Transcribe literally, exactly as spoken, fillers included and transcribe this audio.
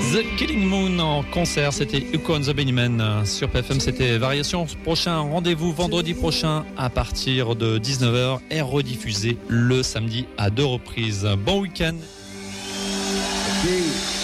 The Killing Moon en concert, c'était Ukon the Bunnymen. Sur P F M, c'était Variation. Prochain rendez-vous vendredi prochain à partir de dix-neuf heures et rediffusé le samedi à deux reprises. Bon week-end. Okay.